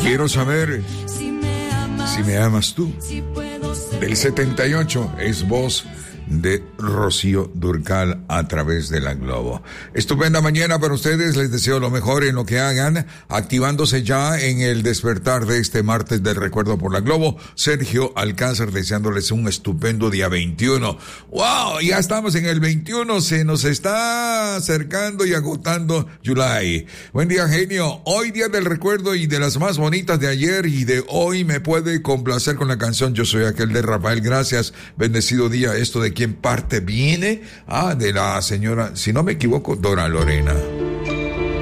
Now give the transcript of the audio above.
Quiero saber si me amas tú. Del 78 es voz de Rocío Dúrcal a través de la Globo. Estupenda mañana para ustedes, les deseo lo mejor en lo que hagan, activándose ya en el despertar de este martes del recuerdo por la Globo. Sergio Alcázar deseándoles un estupendo día 21. ¡Wow! Ya estamos en el 21, se nos está acercando y agotando July. Buen día, genio. Hoy día del recuerdo y de las más bonitas de ayer y de hoy me puede complacer con la canción Yo Soy Aquel de Rafael. Gracias, bendecido día. Esto de quién parte viene, de la señora, si no me equivoco, Dora Lorena.